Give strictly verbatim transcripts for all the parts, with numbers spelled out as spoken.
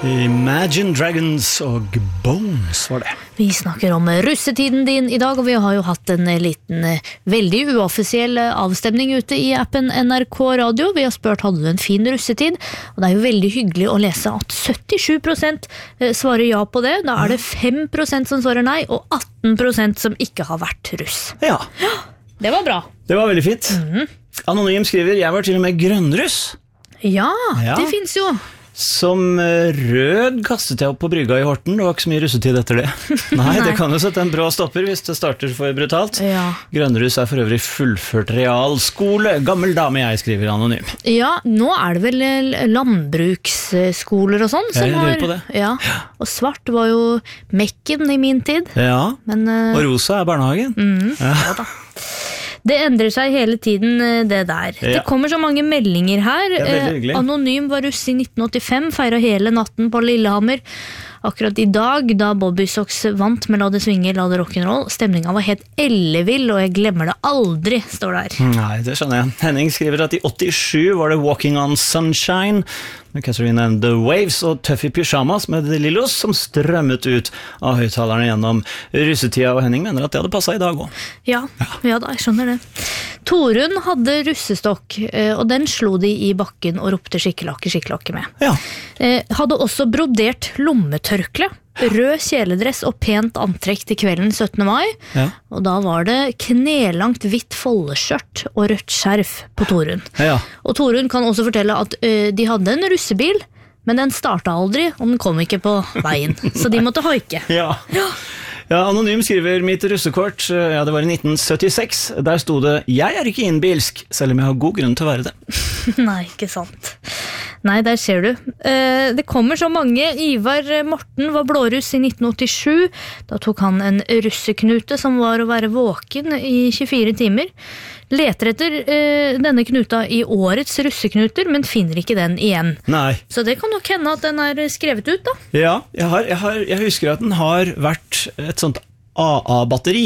Imagine Dragons og Bones var det. Vi snakker om russetiden din i dag, og vi har jo hatt en liten, veldig uoffisiell avstemning ute i appen N R K Radio. Vi har spurt, hadde du en fin russetid? Og det er jo veldig hyggelig å lese at syttisju prosent svarer ja på det. Da er det fem prosent som svarer nei, og atten prosent som ikke har vært russ. Ja. Det var bra. Det var veldig fint. Mm-hmm. Anonym skriver, jeg var til og med grønnruss. Ja, ja, det finnes jo. Som rød kastet jeg opp på brygga i Horten. Det var ikke så mye russetid etter det. Nei, Nei. Det kan jo sette en brå stopper hvis det starter for brutalt. Ja. Grønnruss er for øvrig fullført realskole. Gammel dame jeg, skriver anonym. Ja, nå er det vel landbruksskoler og sånn. Ja, jeg lurer på det. Ja. Og svart var jo mekken i min tid. Ja, Men, uh... og rosa er barnehagen. Mm, ja. Ja da. Det endrer seg hele tiden, det der. Ja. Det kommer så mange meldinger her. Eh, Anonym var russ i nitten åttifem, feiret hele natten på Lillehammer. Akkurat i dag, da Bobby Sox vant med La det svinge, La det rock'n'roll, stemningen var helt ellevill, og jeg glemmer det aldri, står der. Nei, det skjønner jeg. Henning skriver at i åttisju var det Walking on Sunshine, med Catherine and the Waves og Tøff i pyjamas med The Lillos som strømmet ut av høyttalerne gjennom russetida, og Henning mener at det hadde passet i dag også. Ja, ja. ja da, jeg skjønner det. Torunn hadde russestokk, og den slo de i bakken og ropte skikkelakke, skikkelakke med. Ja. Hadde også brodert lommetørkle, rød kjeledress og pent antrekk til kvelden syttende mai, ja. Og da var det knelangt hvitt foldeskjørt og rødt skjerf på Torunn. Ja. Og Torunn kan også fortelle at ø, de hadde en russebil, men den startet aldri, og den kom ikke på veien, så de måtte hoike. Ja. Ja. Ja, anonym skriver mitt russekort, ja, det var i nitten syttiseks, der stod det, jeg er ikke innbilsk, selv om jeg har god grunn til å være det. Nei, ikke sant. Nei, der ser du. Det kommer så mange. Ivar Morten var blåruss i nitten åttisju. Da tok han en russeknute som var å være våken i tjuefire timer. Leter etter eh, denne knuta i årets russeknuter, men finner ikke den igjen. Nei. Så det kan nok hende at den er skrevet ut, da. Ja, jeg, har, jeg, har, jeg husker at den har vært et sånt A A-batteri.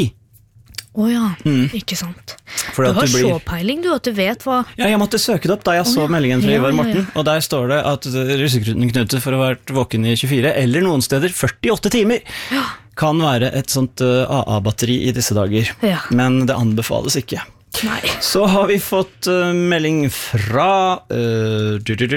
Åja, oh ja, mm. ikke sant. Fordi du har du blir... så peiling, du, at du vet hva... Ja, jeg måtte søke det opp da jeg så oh, ja. meldingen fra ja, Ivar Morten, ja, ja. og der står det at russeknute for å ha vært våken i tjuefire, eller noen steder førtiåtte timer, ja. kan være et sånt A A-batteri i disse dager. Ja. Men det anbefales ikke. Nei. Så har vi fått uh, melding fra uh,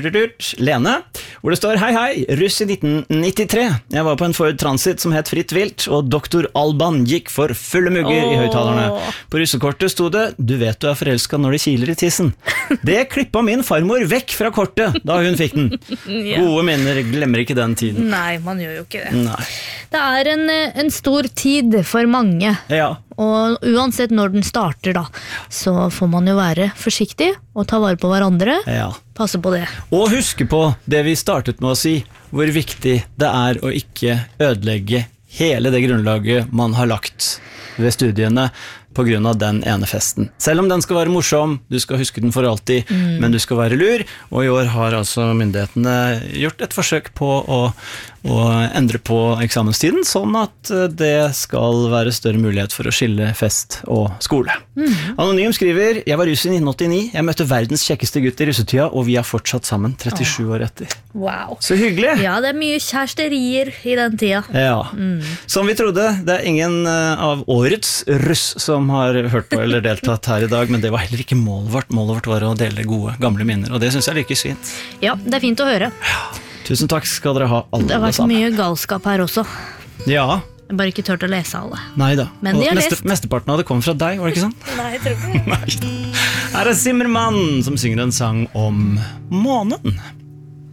Lene, hvor det står hei hei, russ i nitten nittitre. Jeg var på en Ford Transit som het Fritt Vilt, og doktor Alban gikk for fulle mugger oh. i høyttalerne. På russekortet stod det, du vet du er forelsket når de kiler i tissen. Det klippet min farmor vekk fra kortet da hun fikk den. Ja. Gode minner, glemmer ikke den tiden. Nei, man gjør jo ikke det. Nei. Det er en, en stor tid for mange. Ja. Og uansett når den starter da, så får man jo være forsiktig og ta vare på hverandre. Ja. Passe på det. Og huske på det vi startet med å si, hvor viktig det er å ikke ødelegge hele det grunnlaget man har lagt ved studiene på grunn av den ene festen. Selv om den skal være morsom, du skal huske den for alltid, mm. men du skal være lur, og i år har altså myndighetene gjort et forsøk på å, å endre på eksamenstiden, sånn at det skal være større mulighet for å skille fest og skole. Mm. Anonym skriver, jeg var russ i nitten åttini, jeg møtte verdens kjekkeste gutt i russetida, og vi har fortsatt sammen trettisju oh. år etter. Wow. Så hyggelig! Ja, det er mye kjæresterier i den tida. Ja, mm. som vi trodde, det er ingen av årets russ som har hørt på eller deltatt her i dag, men det var heller ikke målet vårt. Målet vårt var å dele gode, gamle minner, og det synes jeg lykkes fint. Ja, det er fint å høre. Ja. Tusen takk skal dere ha, alle sammen. Det har vært mye galskap her også. Ja. Jeg har bare ikke tørt å lese alle. Neida. Men de har meste, lest. Mesteparten av det kom fra deg, var det ikke sånn? Nei, jeg tror ikke. Nei. Her er Zimmermann som synger en sang om månen.